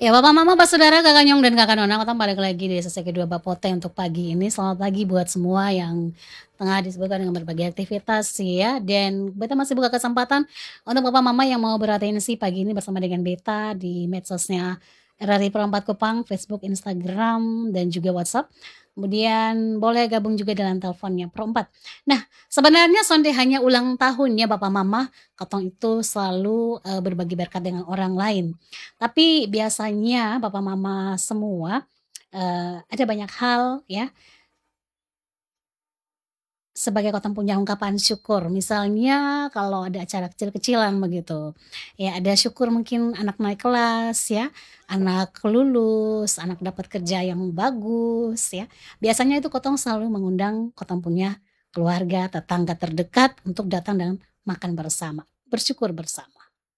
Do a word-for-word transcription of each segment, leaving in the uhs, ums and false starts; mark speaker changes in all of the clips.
Speaker 1: Ya, Papa, Mama, Saudara, Kakak Nyong, dan Kakak Nona, kita balik lagi di sesi kedua Bapote untuk pagi ini. Selamat pagi buat semua yang tengah disibukkan dengan berbagai aktivitas ya. Dan Beta masih buka kesempatan untuk Papa Mama yang mau beratensi pagi ini bersama dengan Beta di medsosnya R R I Perempat Kupang, Facebook, Instagram, dan juga WhatsApp. Kemudian boleh gabung juga dengan teleponnya Perempat. Nah, sebenarnya sonde hanya ulang tahun ya Bapak Mama. Katong itu selalu uh, berbagi berkat dengan orang lain. Tapi biasanya Bapak Mama semua, eee, ada banyak hal ya sebagai Kotong punya ungkapan syukur. Misalnya kalau ada acara kecil-kecilan begitu, ya ada syukur mungkin anak naik kelas ya, anak lulus, anak dapat kerja yang bagus ya. Biasanya itu Kotong selalu mengundang Kotong punya keluarga, tetangga terdekat untuk datang dan makan bersama, bersyukur bersama.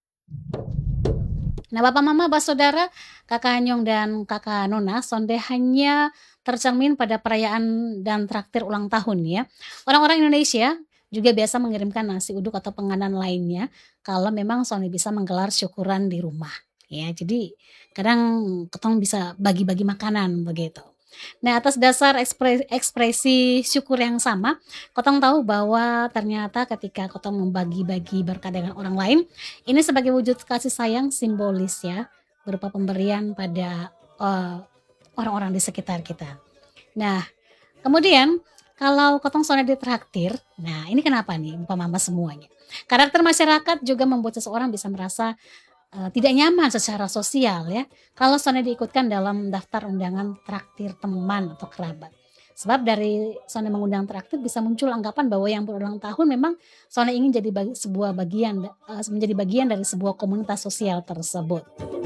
Speaker 1: Nah, Bapak, Mama, Saudara, Kakak Nyong, dan Kakak Nona, sonde hanya tercermin pada perayaan dan traktir ulang tahun ya. Orang-orang Indonesia juga biasa mengirimkan nasi uduk atau penganan lainnya kalau memang sonde bisa menggelar syukuran di rumah ya. Jadi kadang ketong bisa bagi-bagi makanan begitu. Nah, atas dasar ekspre- ekspresi syukur yang sama, Kotong tahu bahwa ternyata ketika Kotong membagi-bagi berkat dengan orang lain, ini sebagai wujud kasih sayang simbolis ya, berupa pemberian pada eh, orang-orang di sekitar kita. Nah, kemudian kalau Kotong soalnya ditraktir, nah ini kenapa nih Bapak Mama semuanya? Karakter masyarakat juga membuat seseorang bisa merasa eh, tidak nyaman secara sosial ya kalau Sone diikutkan dalam daftar undangan traktir teman atau kerabat. Sebab dari Sone mengundang traktir bisa muncul anggapan bahwa yang berulang tahun memang Sone ingin jadi bagi, sebuah bagian eh, menjadi bagian dari sebuah komunitas sosial tersebut.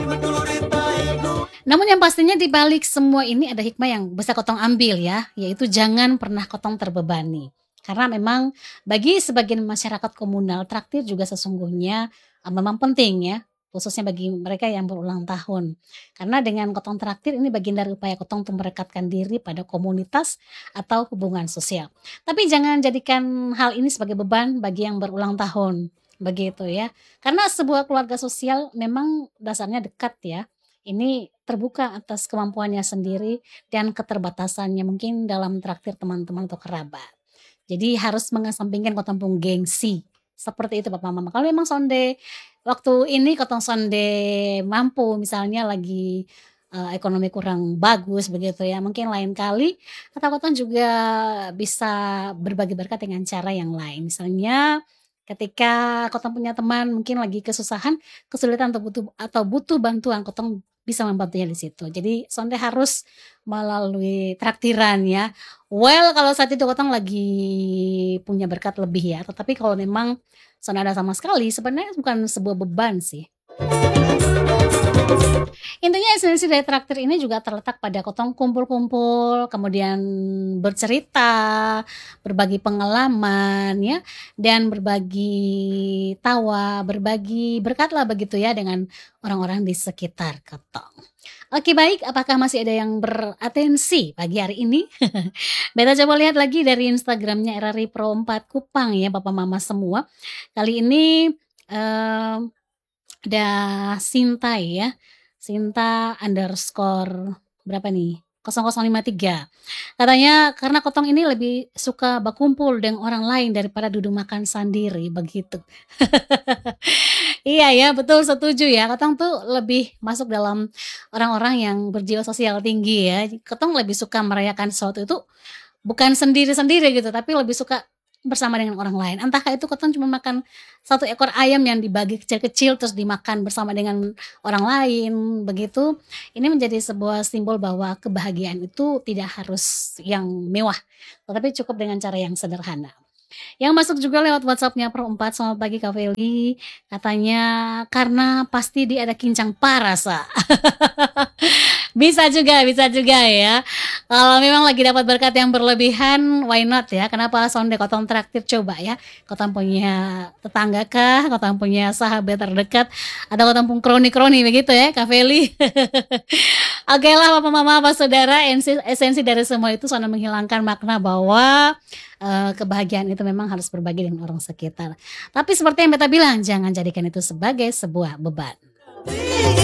Speaker 1: Namun yang pastinya di balik semua ini ada hikmah yang bisa Kotong ambil ya, yaitu jangan pernah Kotong terbebani. Karena memang bagi sebagian masyarakat komunal traktir juga sesungguhnya uh, memang penting ya, khususnya bagi mereka yang berulang tahun. Karena dengan Kotong traktir ini bagian dari upaya Kotong untuk merekatkan diri pada komunitas atau hubungan sosial. Tapi jangan jadikan hal ini sebagai beban bagi yang berulang tahun, begitu ya. Karena sebuah keluarga sosial memang dasarnya dekat ya. Ini terbuka atas kemampuannya sendiri dan keterbatasannya mungkin dalam traktir teman-teman atau kerabat. Jadi harus mengesampingkan Kotong pung gengsi. Seperti itu Bapak Mama. Kalau memang sonde waktu ini Kotong sonde mampu misalnya lagi uh, ekonomi kurang bagus begitu ya. Mungkin lain kali atau Kotong juga bisa berbagi berkat dengan cara yang lain. Misalnya ketika Kotong punya teman mungkin lagi kesusahan, kesulitan atau butuh atau butuh bantuan, Kotong bisa membantunya di situ. Jadi sonde harus melalui traktiran ya. Well, kalau saat itu Kotong lagi punya berkat lebih ya. Tetapi kalau memang sonde ada sama sekali, sebenarnya bukan sebuah beban sih. Intinya esensi dari traktir ini juga terletak pada Kotong kumpul-kumpul, kemudian bercerita, berbagi pengalaman ya, dan berbagi tawa, berbagi berkat lah begitu ya dengan orang-orang di sekitar Kotong. Oke baik, apakah masih ada yang beratensi pagi hari ini? Beta coba lihat lagi dari Instagramnya R R I Pro empat Kupang ya Bapak Mama semua. Kali ini eh, ada Sinta ya, Sinta underscore berapa nih? nol nol lima tiga. Katanya karena Kotong ini lebih suka berkumpul dengan orang lain daripada duduk makan sendiri begitu. Iya ya, betul setuju ya. Kotong tuh lebih masuk dalam orang-orang yang berjiwa sosial tinggi ya. Kotong lebih suka merayakan sesuatu itu bukan sendiri-sendiri gitu, tapi lebih suka bersama dengan orang lain. Entahkah itu Kotong cuma makan satu ekor ayam yang dibagi kecil-kecil terus dimakan bersama dengan orang lain begitu. Ini menjadi sebuah simbol bahwa kebahagiaan itu tidak harus yang mewah, tetapi cukup dengan cara yang sederhana. Yang masuk juga lewat WhatsApp-nya Pro empat, selamat pagi Kak Feli. Katanya karena pasti dia ada kincang parasa. Bisa juga, bisa juga ya. Kalau memang lagi dapat berkat yang berlebihan, why not ya? Kenapa sonde Kotong traktir coba ya? Kotong punya tetangga kah? Kotong punya sahabat terdekat? Ada Kotong pun kroni-kroni begitu ya, Kak Feli? Oke lah Bapak Mama, Bapak Saudara, esensi dari semua itu soalnya menghilangkan makna bahwa uh, kebahagiaan itu memang harus berbagi dengan orang sekitar. Tapi seperti yang Beta bilang, jangan jadikan itu sebagai sebuah beban.